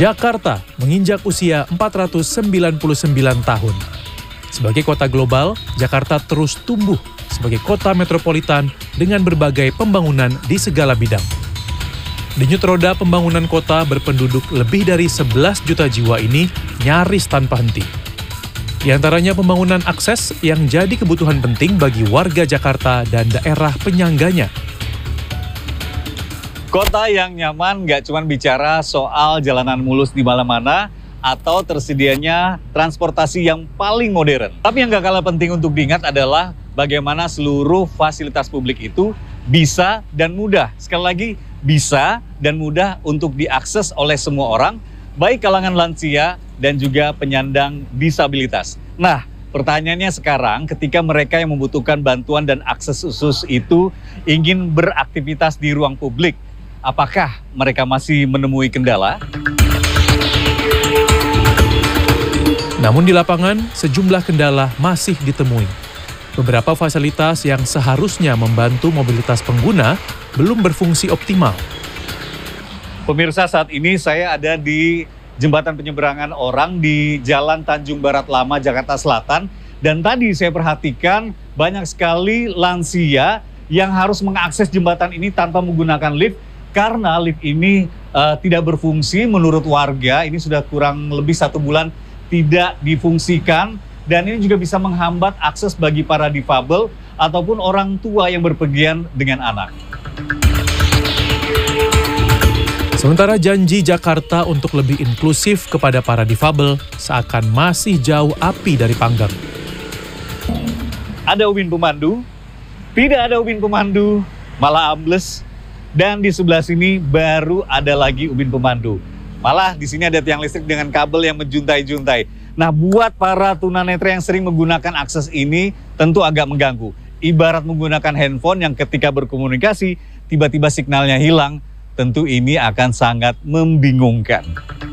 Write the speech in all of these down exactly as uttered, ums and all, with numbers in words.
Jakarta menginjak usia empat ratus sembilan puluh sembilan tahun. Sebagai kota global, Jakarta terus tumbuh sebagai kota metropolitan dengan berbagai pembangunan di segala bidang. Denyut roda pembangunan kota berpenduduk lebih dari sebelas juta jiwa ini nyaris tanpa henti. Di antaranya pembangunan akses yang jadi kebutuhan penting bagi warga Jakarta dan daerah penyangganya. Kota yang nyaman nggak cuma bicara soal jalanan mulus di mana-mana atau tersedianya transportasi yang paling modern. Tapi yang nggak kalah penting untuk diingat adalah bagaimana seluruh fasilitas publik itu bisa dan mudah. Sekali lagi, bisa dan mudah untuk diakses oleh semua orang, baik kalangan lansia dan juga penyandang disabilitas. Nah, pertanyaannya sekarang, ketika mereka yang membutuhkan bantuan dan akses khusus itu ingin beraktivitas di ruang publik, apakah mereka masih menemui kendala? Namun di lapangan, sejumlah kendala masih ditemui. Beberapa fasilitas yang seharusnya membantu mobilitas pengguna belum berfungsi optimal. Pemirsa, saat ini saya ada di jembatan penyeberangan orang di Jalan Tanjung Barat Lama, Jakarta Selatan. Dan tadi saya perhatikan banyak sekali lansia yang harus mengakses jembatan ini tanpa menggunakan lift. Karena lift ini uh, tidak berfungsi menurut warga, ini sudah kurang lebih satu bulan tidak difungsikan. Dan ini juga bisa menghambat akses bagi para difabel ataupun orang tua yang berpergian dengan anak. Sementara janji Jakarta untuk lebih inklusif kepada para difabel seakan masih jauh api dari panggang. Ada ubin pemandu, tidak ada ubin pemandu, malah ambles. Dan di sebelah sini baru ada lagi ubin pemandu. Malah di sini ada tiang listrik dengan kabel yang menjuntai-juntai. Nah, buat para tunanetra yang sering menggunakan akses ini tentu agak mengganggu. Ibarat menggunakan handphone yang ketika berkomunikasi tiba-tiba signalnya hilang, tentu ini akan sangat membingungkan.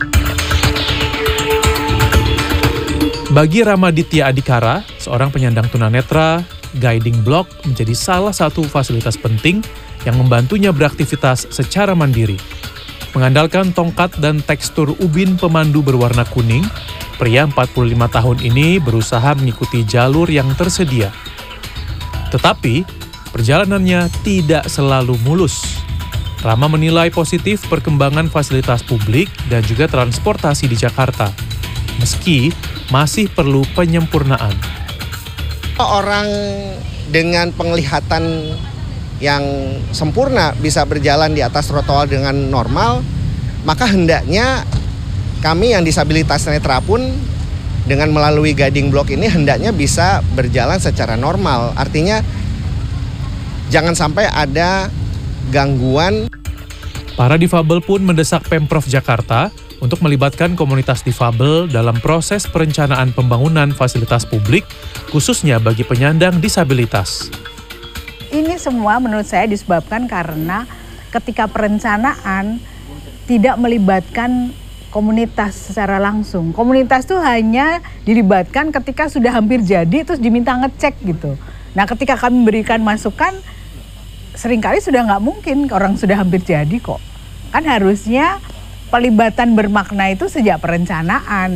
Bagi Ramaditya Adhikara, seorang penyandang tunanetra, guiding block menjadi salah satu fasilitas penting yang membantunya beraktivitas secara mandiri. Mengandalkan tongkat dan tekstur ubin pemandu berwarna kuning, pria empat puluh lima tahun ini berusaha mengikuti jalur yang tersedia. Tetapi, perjalanannya tidak selalu mulus. Rama menilai positif perkembangan fasilitas publik dan juga transportasi di Jakarta, meski masih perlu penyempurnaan. Orang dengan penglihatan yang sempurna bisa berjalan di atas trotoar dengan normal, maka hendaknya kami yang disabilitas netra pun dengan melalui guiding block ini hendaknya bisa berjalan secara normal. Artinya jangan sampai ada gangguan. Para difabel pun mendesak Pemprov Jakarta untuk melibatkan komunitas difabel dalam proses perencanaan pembangunan fasilitas publik, khususnya bagi penyandang disabilitas. Ini semua menurut saya disebabkan karena ketika perencanaan tidak melibatkan komunitas secara langsung. Komunitas itu hanya dilibatkan ketika sudah hampir jadi terus diminta ngecek gitu. Nah, ketika kami memberikan masukan, seringkali sudah nggak mungkin, orang sudah hampir jadi kok. Kan harusnya pelibatan bermakna itu sejak perencanaan.